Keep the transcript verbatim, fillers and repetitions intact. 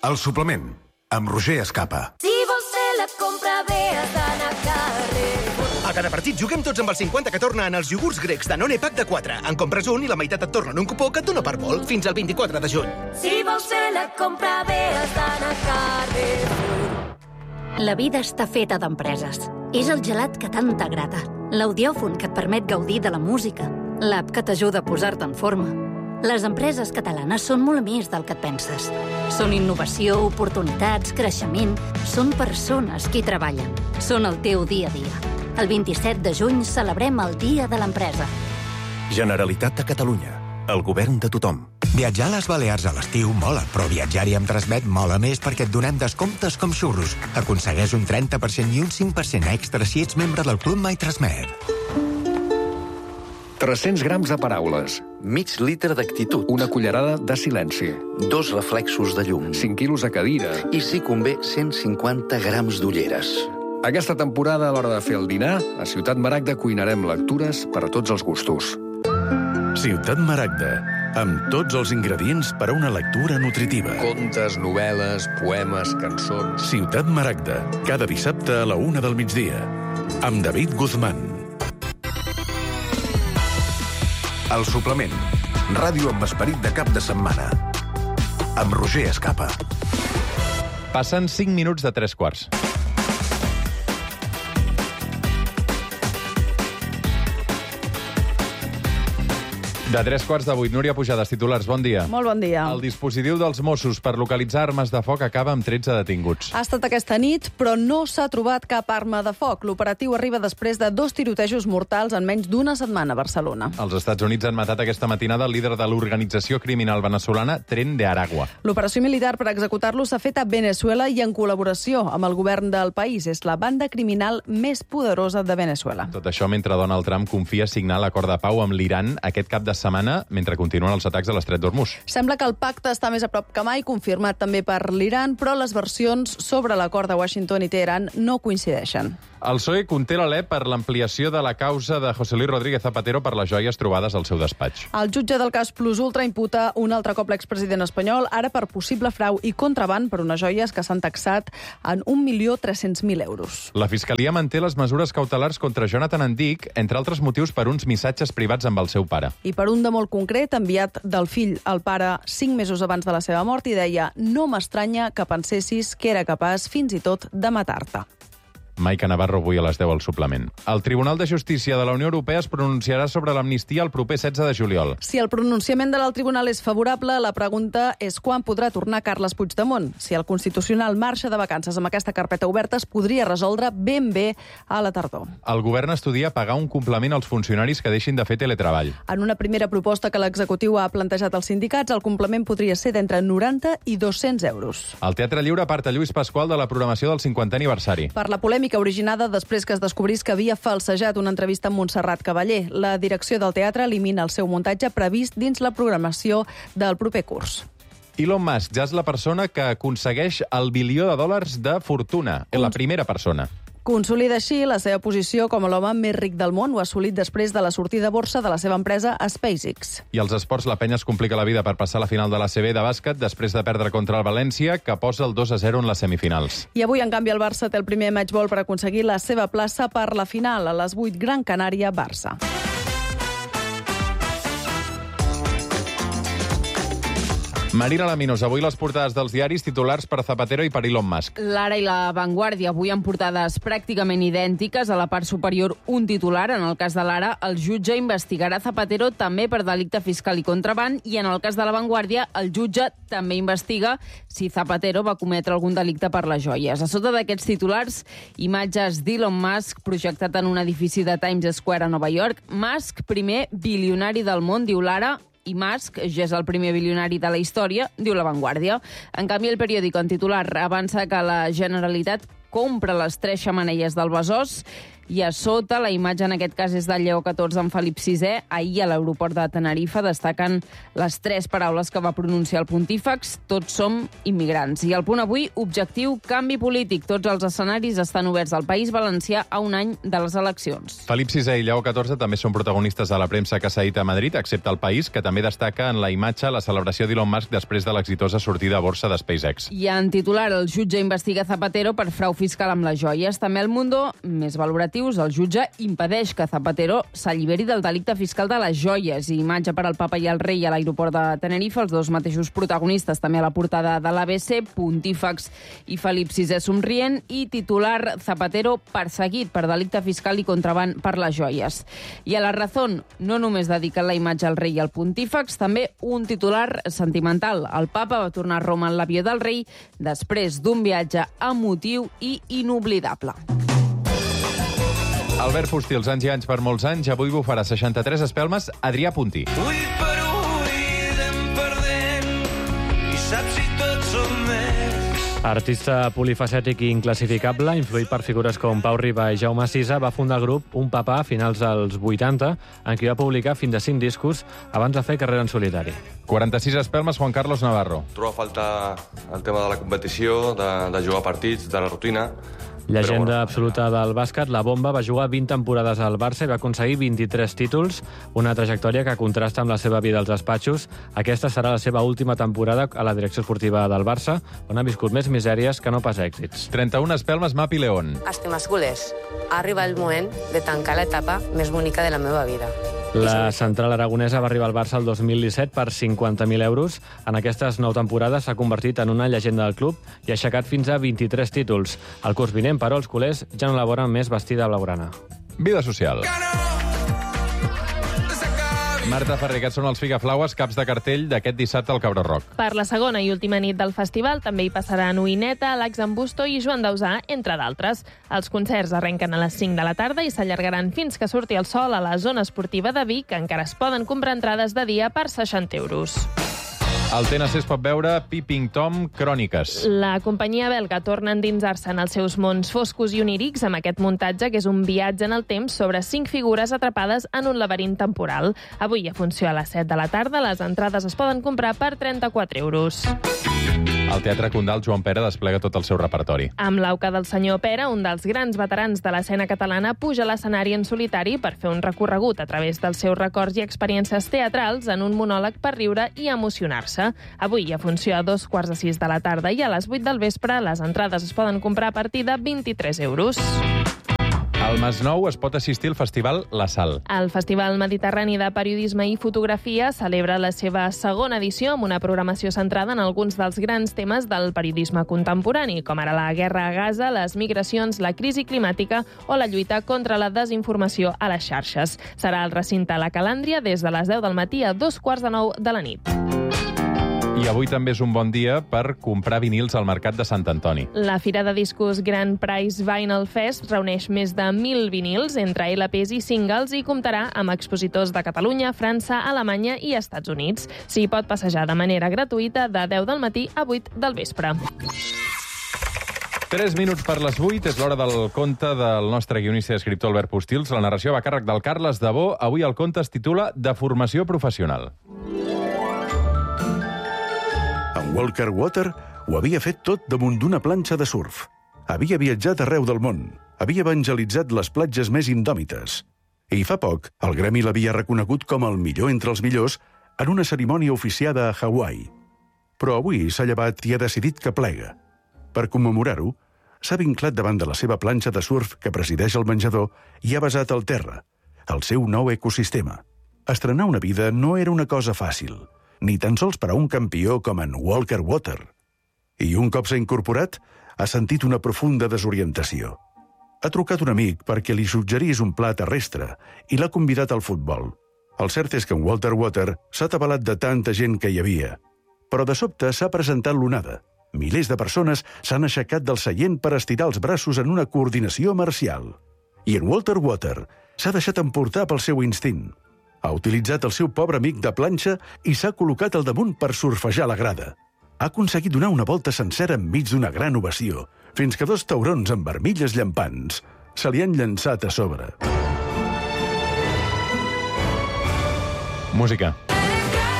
El suplement, amb Roger Escapa. Si vols fer la compra bé, has d'anar a Carrefour. A cada partit juguem tots amb el cinquanta que torna en els iogurts grecs Danone Pack de quatre. En compres un i la meitat et torna en un cupó que et dona per molt fins al vint-i-quatre de juny. Si vols fer la compra bé, has d'anar a Carrefour. La vida està feta d'empreses. És el gelat que tant t'agrada, l'audiòfon que et permet gaudir de la música, l'app que t'ajuda a posar-te en forma. Les empreses catalanes són molt més del que et penses. Són innovació, oportunitats, creixement. Són persones qui treballen. Són el teu dia a dia. El vint-i-set de juny celebrem el Dia de l'Empresa. Generalitat de Catalunya. El govern de tothom. Viatjar a les Balears a l'estiu mola, però viatjar-hi amb Transmet mola més perquè et donem descomptes com xurros. Aconsegueix un trenta per cent i un cinc per cent extra si ets membre del Club My Transmet. tres-cents grams de paraules. Mig litre d'actitud. Una cullerada de silenci. Dos reflexos de llum. cinc quilos a cadira. I, si convé, cent cinquanta grams d'ulleres. Aquesta temporada, a l'hora de fer el dinar, a Ciutat Maragda cuinarem lectures per a tots els gustos. Ciutat Maragda, amb tots els ingredients per a una lectura nutritiva. Contes, novel·les, poemes, cançons... Ciutat Maragda, cada dissabte a la una del migdia. Amb David Guzmán. El suplement. Ràdio amb esperit de cap de setmana. Amb Roger Escapa. Passen cinc minuts de tres quarts. De tres quarts de vuit. Núria Pujades, titulars, bon dia. Molt bon dia. El dispositiu dels Mossos per localitzar armes de foc acaba amb tretze detinguts. Ha estat aquesta nit, però no s'ha trobat cap arma de foc. L'operatiu arriba després de dos tirotejos mortals en menys d'una setmana a Barcelona. Els Estats Units han matat aquesta matinada el líder de l'organització criminal venezolana Tren de Aragua. L'operació militar per executar-lo s'ha fet a Venezuela i en col·laboració amb el govern del país. És la banda criminal més poderosa de Venezuela. Tot això mentre Donald Trump confia signar l'acord de pau amb l'Iran aquest cap de setmana mentre continuen els atacs a l'Estret d'Hormuz. Sembla que el pacte està més a prop que mai, confirmat també per l'Iran, però les versions sobre l'acord de Washington i Teheran no coincideixen. El P S O E conté l'alè per l'ampliació de la causa de José Luis Rodríguez Zapatero per les joies trobades al seu despatx. El jutge del cas Plus Ultra imputa un altre cop l'expresident espanyol, ara per possible frau i contraban per unes joies que s'han taxat en un milió tres-cents mil euros. La Fiscalia manté les mesures cautelars contra Jonathan Andic, entre altres motius per uns missatges privats amb el seu pare. I per un de molt concret, enviat del fill al pare cinc mesos abans de la seva mort, i deia: no m'estranya que pensessis que era capaç fins i tot de matar-te. Maica Navarro avui a les deu al suplement. El Tribunal de Justícia de la Unió Europea es pronunciarà sobre l'amnistia el proper setze de juliol. Si el pronunciament de l'alt tribunal és favorable, la pregunta és quan podrà tornar Carles Puigdemont. Si el Constitucional marxa de vacances amb aquesta carpeta oberta, es podria resoldre ben bé a la tardor. El govern estudia pagar un complement als funcionaris que deixin de fer teletreball. En una primera proposta que l'executiu ha plantejat als sindicats, el complement podria ser d'entre noranta i dos-cents euros. El Teatre Lliure aparta Lluís Pasqual de la programació del cinquantè aniversari. Per la polèmica originada després que es descobrís que havia falsejat una entrevista amb Montserrat Cavaller. La direcció del teatre elimina el seu muntatge previst dins la programació del proper curs. Elon Musk ja és la persona que aconsegueix el bilió de dòlars de fortuna. És la primera persona. Consolida així la seva posició com a l'home més ric del món. Ho ha assolit després de la sortida a borsa de la seva empresa SpaceX. I als esports, la penya es complica la vida per passar a la final de l'A C B de bàsquet després de perdre contra el València, que posa el dos a zero en les semifinals. I avui, en canvi, el Barça té el primer matchball per aconseguir la seva plaça per la final a les vuit, Gran Canària-Barça. Marina Laminos, avui les portades dels diaris, titulars per Zapatero i per Elon Musk. L'Ara i la Vanguardia avui han portades pràcticament idèntiques. A la part superior, un titular. En el cas de l'Ara, el jutge investigarà Zapatero també per delicte fiscal i contraban, i en el cas de la Vanguardia, el jutge també investiga si Zapatero va cometre algun delicte per les joies. A sota d'aquests titulars, imatges d'Elon Musk projectat en un edifici de Times Square a Nova York. Musk, primer bilionari del món, diu l'Ara, i Musk ja és el primer bilionari de la història, diu La Vanguardia. En canvi, el periòdico en titular avança que la Generalitat compra les tres xemeneies del Besòs I a sota, la imatge en aquest cas és del Lleó catorze amb Felip sisè. Ahir a l'aeroport de Tenerife destaquen les tres paraules que va pronunciar el pontífex: tots som immigrants. I al Punt Avui, objectiu, canvi polític. Tots els escenaris estan oberts al País Valencià a un any de les eleccions. Felip sisè i Lleó catorze també són protagonistes de la premsa que s'ha dit a Madrid, excepte el País, que també destaca en la imatge la celebració d'Elon Musk després de l'exitosa sortida a borsa de SpaceX. I en titular, el jutge investiga Zapatero per frau fiscal amb les joies. També al Mundo, més valoratiu, el jutge impedeix que Zapatero s'alliberi del delicte fiscal de les joies. I imatge per al papa i el rei a l'aeroport de Tenerife, els dos mateixos protagonistes també a la portada de l'A B C, pontífex i Felip sisè somrient, i titular, Zapatero perseguit per delicte fiscal i contraban per les joies. I a La Razón no només dediquen la imatge al rei i al pontífex, també un titular sentimental. El papa va tornar a Roma en l'avió del rei després d'un viatge emotiu i inoblidable. Albert Fustils, anys i anys per molts anys, avui bufarà seixanta-tres espelmes Adrià Puntí. Ull per ull anem perdent i saps si tots som més. Artista polifacètic i inclassificable, influït per figures com Pau Riba i Jaume Sisa, va fundar el grup Un Papà a finals dels vuitanta, en què va publicar fins a cinc discos abans de fer carrera en solitari. quaranta-sis espelmes Juan Carlos Navarro. Trobo a faltar el tema de la competició, de, de jugar partits, de la rutina. Llegenda bueno, absoluta del bàsquet, la Bomba va jugar vint temporades al Barça i va aconseguir vint-i-tres títols, una trajectòria que contrasta amb la seva vida als despatxos. Aquesta serà la seva última temporada a la direcció esportiva del Barça, on ha viscut més misèries que no pas èxits. trenta-un espelmes Mapi León. Estimes culers, ha arribat el moment de tancar l'etapa més bonica de la meva vida. La central aragonesa va arribar al Barça el dos mil disset per cinquanta mil euros. En aquestes nou temporades s'ha convertit en una llegenda del club i ha aixecat fins a vint-i-tres títols. El curs vinent, però, els culers ja no elaboren més vestida blaugrana. Vida social. Marta Ferrer, aquests són els Figaflaues, caps de cartell d'aquest dissabte al Cabró Rock. Per la segona i última nit del festival també hi passaran Uineta, Lax Ambusto i Joan Dausà, entre d'altres. Els concerts arrenquen a les cinc de la tarda i s'allargaran fins que surti el sol a la zona esportiva de Vic, que encara es poden comprar entrades de dia per seixanta euros. Al T N C es pot veure Peeping Tom Cròniques. La companyia belga torna a endinsar-se en els seus mons foscos i onírics amb aquest muntatge, que és un viatge en el temps sobre cinc figures atrapades en un laberint temporal. Avui, a funció a les set de la tarda, les entrades es poden comprar per trenta-quatre euros. El Teatre Condal, Joan Pera, desplega tot el seu repertori. Amb l'auca del senyor Pera, un dels grans veterans de l'escena catalana, puja a l'escenari en solitari per fer un recorregut a través dels seus records i experiències teatrals en un monòleg per riure i emocionar-se. Avui, a funció a dos quarts de sis de la tarda i a les vuit del vespre, les entrades es poden comprar a partir de vint-i-tres euros. Al Masnou es pot assistir al festival La Sal. El Festival Mediterrani de Periodisme i Fotografia celebra la seva segona edició amb una programació centrada en alguns dels grans temes del periodisme contemporani, com ara la guerra a Gaza, les migracions, la crisi climàtica o la lluita contra la desinformació a les xarxes. Serà al recinte La Calàndria des de les deu del matí a dos quarts de nou de la nit. I avui també és un bon dia per comprar vinils al Mercat de Sant Antoni. La Fira de Discos Grand Price Vinyl Fest reuneix més de mil vinils, entre L Ps i singles, i comptarà amb expositors de Catalunya, França, Alemanya i Estats Units. S'hi pot passejar de manera gratuïta de deu del matí a vuit del vespre. Tres minuts per les vuit, és l'hora del conte del nostre guionista i escriptor Albert Fustils. La narració va a càrrec del Carles Dabó. Avui el conte es titula De formació professional. En Walker Water ho havia fet tot damunt d'una planxa de surf. Havia viatjat arreu del món. Havia evangelitzat les platges més indòmites. I fa poc, el gremi l'havia reconegut com el millor entre els millors en una cerimònia oficiada a Hawaii. Però avui s'ha llevat i ha decidit que plega. Per commemorar-ho, s'ha vinclat davant de la seva planxa de surf que presideix el menjador i ha basat al terra, el seu nou ecosistema. Estrenar una vida no era una cosa fàcil, ni tan sols per a un campió com en Walker Water. I un cop s'ha incorporat, ha sentit una profunda desorientació. Ha trucat un amic perquè li suggerís un pla terrestre i l'ha convidat al futbol. El cert és que en Walter Water s'ha atabalat de tanta gent que hi havia. Però de sobte s'ha presentat l'onada. Milers de persones s'han aixecat del seient per estirar els braços en una coordinació marcial. I en Walter Water s'ha deixat emportar pel seu instint. Ha utilitzat el seu pobre amic de planxa i s'ha col·locat al damunt per surfejar la grada. Ha aconseguit donar una volta sencera enmig d'una gran ovació, fins que dos taurons amb armilles llampants, se li han llançat a sobre. Música.